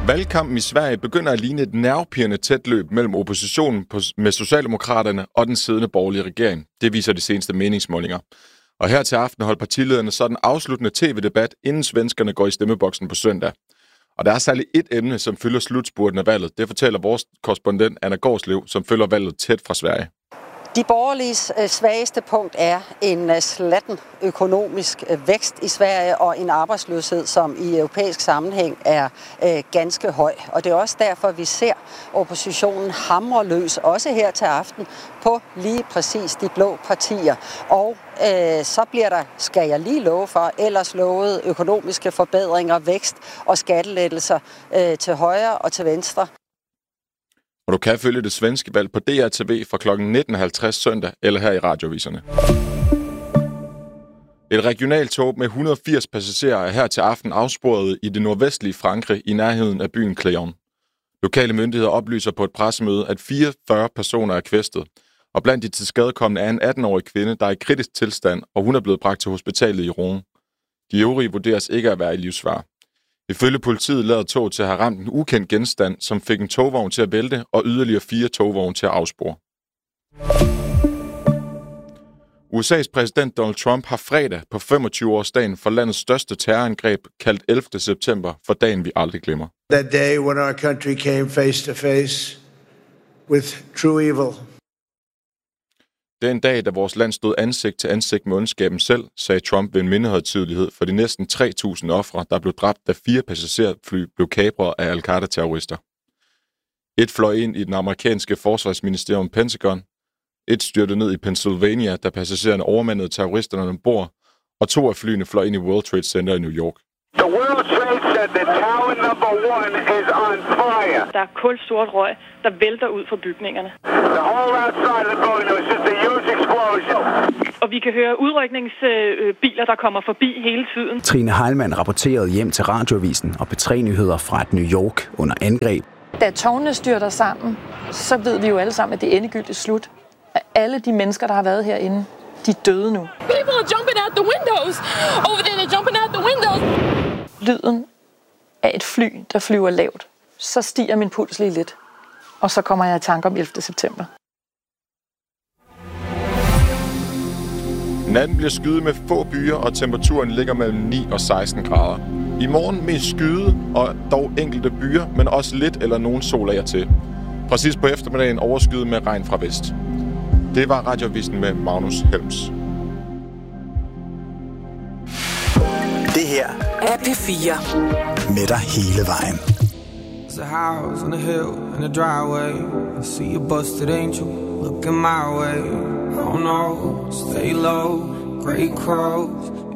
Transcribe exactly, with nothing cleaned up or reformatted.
Valgkampen i Sverige begynder at ligne et nervepirrende tæt løb mellem oppositionen på, med Socialdemokraterne og den siddende borgerlige regering. Det viser de seneste meningsmålinger. Og her til aften holder partilederne så den afsluttende tv-debat, inden svenskerne går i stemmeboksen på søndag. Og der er særligt et emne, som fylder slutspurten af valget. Det fortæller vores korrespondent Anna Gårdslev, som følger valget tæt fra Sverige. De borgerliges svageste punkt er en slatten økonomisk vækst i Sverige og en arbejdsløshed, som i europæisk sammenhæng er øh, ganske høj. Og det er også derfor, vi ser oppositionen hamre løs, også her til aften, på lige præcis de blå partier. Og øh, så bliver der, skal jeg lige love for, ellers lovet økonomiske forbedringer, vækst og skattelettelser øh, til højre og til venstre. Og du kan følge det svenske valg på D R T V fra klokken nitten halvtreds søndag eller her i radioviserne. Et regionalt tog med et hundrede og firs passagerer er her til aften afsporet i det nordvestlige Frankrig i nærheden af byen Cléon. Lokale myndigheder oplyser på et pressemøde, at fireogfyrre personer er kvæstet, og blandt de tilskadekomne er en atten-årig kvinde, der er i kritisk tilstand, og hun er blevet bragt til hospitalet i Rouen. De øvrige vurderes ikke at være i livsfare. Ifølge politiet lader toget til at have ramt en ukendt genstand, som fik en togvogn til at vælte og yderligere fire togvogne til at afspore. U S A's præsident Donald Trump har fredag på femogtyve-årsdagen for landets største terrorangreb kaldt ellevte september for dagen, vi aldrig glemmer. That day when our country came face to face with true evil. Den dag, da vores land stod ansigt til ansigt med ondskaben selv, sagde Trump ved en mindehøjtidelighed for de næsten tre tusind ofre, der blev dræbt, da fire passagerfly blev kapret af al-Qaida-terrorister. Et fløj ind i den amerikanske forsvarsministerium Pentagon, et styrtede ned i Pennsylvania, da passagererne overmandede terroristerne ombord, og to af flyene fløj ind i World Trade Center i New York. The World Trade Center, tower number one is on fire. Der er kulsort røg, der vælter ud fra bygningerne. The whole outside of the building was just a huge explosion. Og vi kan høre udrykningsbiler, der kommer forbi hele tiden. Trine Heilmann rapporterede hjem til Radioavisen og P tre Nyheder fra et New York under angreb. Da tårnene styrter sammen, så ved vi jo alle sammen, at det er endegyldigt slut. At alle de mennesker, der har været herinde, de er døde nu. People are jumping out the windows. Over there, they're jumping out the windows. Lyden af et fly, der flyver lavt. Så stiger min puls lige lidt. Og så kommer jeg i tanke om ellevte september. Natten bliver skyet med få byer, og temperaturen ligger mellem ni og seksten grader. I morgen mest skyde, og dog enkelte byer, men også lidt eller nogen sol af til. Præcis på eftermiddagen overskyet med regn fra vest. Det var Radioavisen med Magnus Helms. Det her er P fire. Med dig hele vejen. There's a house on a hill and a driveway. I see a busted angel looking my way. Oh no, stay low, great crows.